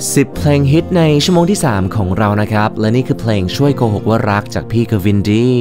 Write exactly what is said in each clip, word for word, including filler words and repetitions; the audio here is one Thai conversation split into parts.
สิบเพลงฮิตในชั่วโมงที่สามของเรานะครับและนี่คือเพลงช่วยโกหกว่ารักจากพี่กวินดี้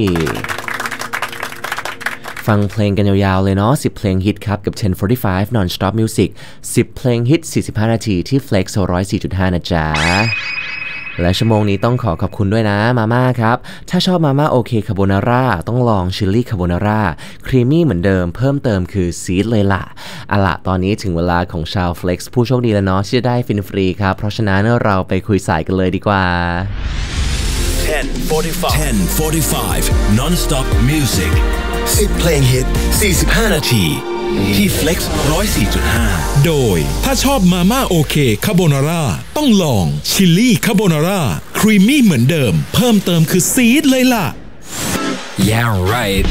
ฟังเพลงกันยาวๆเลยเนาะสิบเพลงฮิตครับกับ สิบ สี่สิบห้า Non-Stop Music สิบเพลงฮิตสี่สิบห้านาทีที่ Flex หนึ่งร้อยสี่จุดห้า นะจ๊ะและชั่วโมงนี้ต้องขอขอบคุณด้วยนะมาม่าครับถ้าชอบมาม่าโอเคคาโบนาร่าต้องลองชิลลี่คาโบนาร่าครีมมี่เหมือนเดิมเพิ่มเติมคือซีดเลยล่ะเอาล่ะตอนนี้ถึงเวลาของชาว Flex ผู้โชคดีแล้วเนาะที่จะได้ฟินฟรีครับเพราะฉะนั้นเราไปคุยสายกันเลยดีกว่าสิบ forty-five Non-Stop Music สิบเพลงฮิตสี่สิบห้านาทีที่ Flex หนึ่งร้อยสี่จุดห้าโดยถ้าชอบมาม่าโอเคคาโบนาร่าต้องลองชิลลี่คาโบนาร่าครีมมี่เหมือนเดิมเพิ่มเติมคือซีดเลยล่ะ Yeah right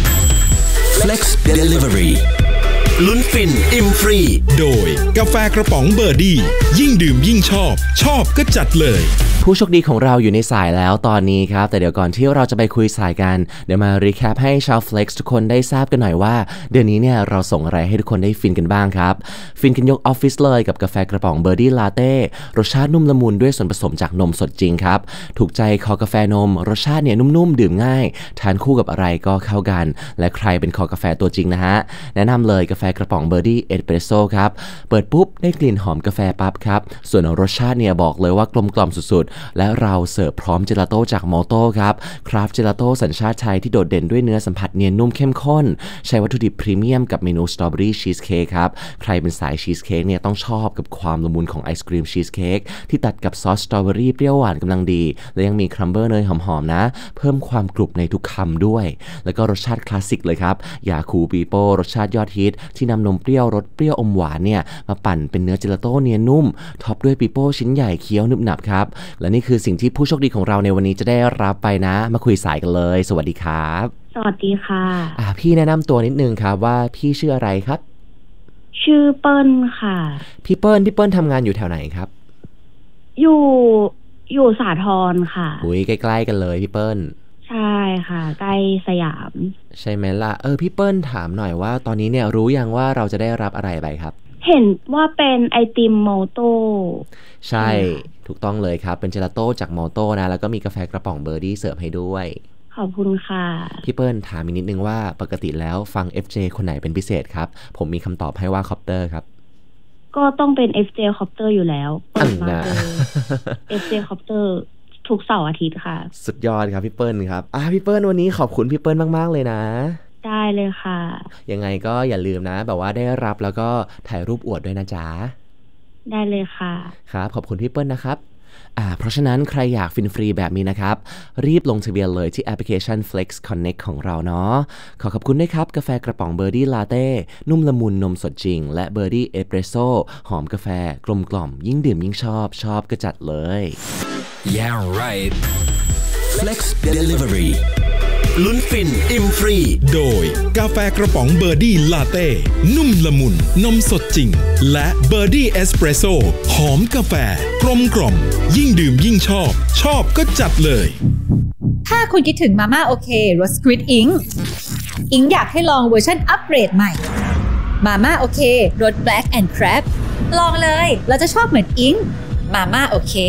Flex Delivery ลุ้นฟินอิ่มฟรีโดยกาแฟกระป๋องเบอร์ดี้ยิ่งดื่มยิ่งชอบชอบก็จัดเลยผู้โชคดีของเราอยู่ในสายแล้วตอนนี้ครับแต่เดี๋ยวก่อนที่เราจะไปคุยสายกันเดี๋ยวมารีแคปให้ชาว Flex ทุกคนได้ทราบกันหน่อยว่าเดือนนี้เนี่ยเราส่งอะไรให้ทุกคนได้ฟินกันบ้างครับฟินกันยกออฟฟิศเลยกับกาแฟกระป๋องเบอร์ดี้ลาเต้รสชาตินุ่มละมุนด้วยส่วนผสมจากนมสดจริงครับถูกใจคอกาแฟนมรสชาติเนี่ยนุ่มๆดื่มง่ายทานคู่กับอะไรก็เข้ากันและใครเป็นคอกาแฟตัวจริงนะฮะแนะนำเลยกาแฟกระป๋องเบอร์ดี้เอสเปรสโซ่ครับเปิดปุ๊บได้กลิ่นหอมกาแฟปั๊บครับส่วนรสชาติเนี่ยบอกเลยว่ากลมกล่อมสุดๆและเราเสิร์ฟพร้อมเจลาโต้จากมอโต้ครับคราฟต์เจลาโต้สัญชาติไทยที่โดดเด่นด้วยเนื้อสัมผัสเนียนนุ่มเข้มข้นใช้วัตถุดิบพรีเมียมกับเมนูสตรอเบอรี่ชีสเค้กครับใครเป็นสายชีสเค้กเนี่ยต้องชอบกับความละมุนของไอศกรีมชีสเค้กที่ตัดกับซอสสตรอเบอรี่เปรี้ยวหวานกำลังดีและยังมีครัมเบอร์เนยหอมๆนะเพิ่มความกรุบในทุกคำด้วยแล้วก็รสชาติคลาสสิกเลยครับยาคูปีโป้รสชาติยอดฮิตที่นำนมเปรี้ยวรสเปรี้ยวอมหวานเนี่ยมาปั่นเป็นเนื้อเจลาโต้เนียนนุ่มท็อปด้วยปีโป้ชิ้นใหญ่เคี้ยวนึบหนับครับและนี่คือสิ่งที่ผู้โชคดีของเราในวันนี้จะได้รับไปนะมาคุยสายกันเลยสวัสดีครับสวัสดีค่ะอ่าพี่แนะนำตัวนิดนึงครับว่าพี่ชื่ออะไรครับชื่อเปิ้ลค่ะพี่เปิ้ลพี่เปิ้ลทำงานอยู่แถวไหนครับอยู่อยู่สาทรค่ะอุ้ยใกล้ๆกันเลยพี่เปิ้ลใช่ค่ะใกล้สยามใช่ไหมล่ะเออพี่เปิ้ลถามหน่อยว่าตอนนี้เนี่ยรู้ยังว่าเราจะได้รับอะไรไปครับเห็นว่าเป็นไอติมโมโต้ใช่ถูกต้องเลยครับเป็นเจลาโต้จากโมโต้นะแล้วก็มีกาแฟกระป๋องเบอร์ดี้เสิร์ฟให้ด้วยขอบคุณค่ะพี่เปิ้ลถามอีกนิดนึงว่าปกติแล้วฟัง เอฟ เจ คนไหนเป็นพิเศษครับผมมีคำตอบให้ว่าคอปเตอร์ครับก็ต้องเป็น เอฟ เจ Copter อยู่แล้วเปิดมาเจอ เอฟ เจ Copter ทุกเสาร์อาทิตย์ค่ะสุดยอดครับพี่เปิ้ลครับอ่ะพี่เปิ้ลวันนี้ขอบคุณพี่เปิ้ลมากๆเลยนะได้เลยค่ะยังไงก็อย่าลืมนะแบบว่าได้รับแล้วก็ถ่ายรูปอวดด้วยนะจ๊ะได้เลยค่ะครับขอบคุณพี่เปิ้ลนะครับอ่าเพราะฉะนั้นใครอยากฟินฟรีแบบนี้นะครับรีบลงทะเบียนเลยที่แอปพลิเคชัน Flex Connect ของเราเนาะขอขอบคุณด้วยครับกาแฟกระป๋องเบอร์ดี้ลาเต้นุ่มละมุนนมสดจริงและเบอร์ดี้เอสเปรสโซ่หอมกาแฟกลมกล่อมยิ่งดื่มยิ่งชอบชอบก็จัดเลย Yeah right Flex Delivery ลุ้นฟินอิ่มฟรีโดยกาแฟกระป๋องเบอร์ดี้ลาเต้นุ่มละมุนนมสดจริงและเบอร์ดี้เอสเปรสโซ่หอมกาแฟกลมกล่อมยิ่งดื่มยิ่งชอบชอบก็จัดเลยถ้าคุณคิดถึงมาม่าโอเครสสควิดอิงอิงอยากให้ลองเวอร์ชันอัปเกรดใหม่มาม่าโอเครสแบล็กแอนด์แครบลองเลยเราจะชอบเหมือนอิงมาม่าโอเค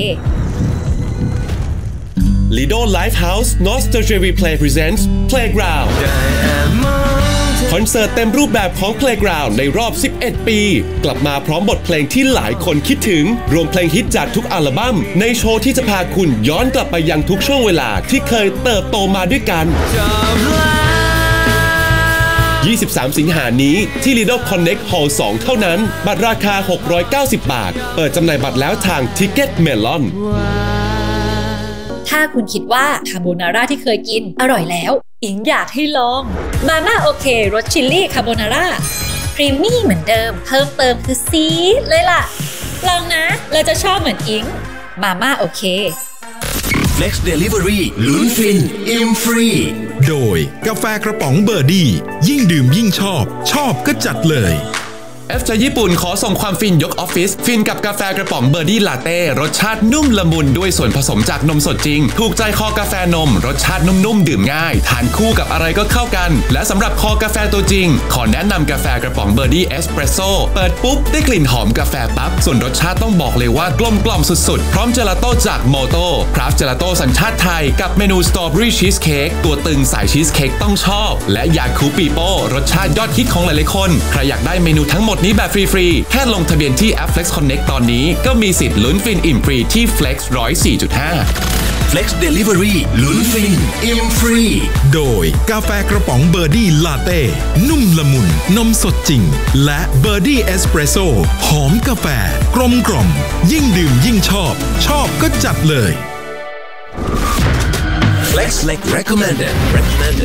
Lido Lifehouse Nostalgia Replay Presents Playground คอนเสิร์ตเต็มรูปแบบของ Playground ในรอบสิบเอ็ดปีกลับมาพร้อมบทเพลงที่หลายคนคิดถึงรวมเพลงฮิตจากทุกอัลบั้มในโชว์ที่จะพาคุณย้อนกลับไปยังทุกช่วงเวลาที่เคยเติบโตมาด้วยกันยี่สิบสามสิงหานี้ที่ Lido Connect Hall สองเท่านั้นบัตรราคาหกร้อยเก้าสิบบาทเปิดจำหน่ายบัตรแล้วทาง Ticket Melon ถ้าคุณคิดว่าคาโบนาร่าที่เคยกินอร่อยแล้วอิงอยากให้ลองมาม่าโอเครสชิลลี่คาโบนาร่าครีมมี่เหมือนเดิมเพิ่มเติมคือซีดเลยล่ะลองนะเราจะชอบเหมือนอิงมาม่าโอเค Flex Delivery ลุ้นฟินอิ่มฟรีโดยกาแฟกระป๋องเบอร์ดี้ยิ่งดื่มยิ่งชอบชอบก็จัดเลยเอฟจากญี่ปุ่นขอส่งความฟินยกออฟฟิศฟินกับกาแฟกระป๋องเบอร์ดี้ลาเต้รสชาตินุ่มละมุนด้วยส่วนผสมจากนมสดจริงถูกใจคอกาแฟนมรสชาตินุ่มๆดื่มง่ายทานคู่กับอะไรก็เข้ากันและสำหรับคอกาแฟตัวจริงขอแนะนำกาแฟกระป๋องเบอร์ดี้เอสเปรสโซ่เปิดปุ๊บได้กลิ่นหอมกาแฟปั๊บส่วนรสชาติต้องบอกเลยว่ากลมกล่อมสุดๆพร้อมเจลาโต้จากโมโต้คราฟต์เจลาโต้สัญชาติไทยกับเมนูสตรอเบอรี่ชีสเค้กตัวตึงสายชีสเค้กต้องชอบและยาคูปีโป้รสชาติยอดฮิตของหลายๆคนใครอยากได้เมนูทั้งหมดนี้แบบฟรีๆแค่ลงทะเบียนที่แอป Flex Connect ตอนนี้ก็มีสิทธิ์ลุ้นฟินอิ่มฟรีที่ Flex หนึ่งศูนย์สี่จุดห้า Flex Delivery ลุ้นฟินอิ่มฟรีโดยกาแฟกระป๋องเบอร์ดี้ลาเต้นุ่มละมุนนมสดจริงและเบอร์ดี้เอสเปรสโซ่หอมกาแฟกลมกล่อมยิ่งดื่มยิ่งชอบชอบก็จัดเลย Flex Recommended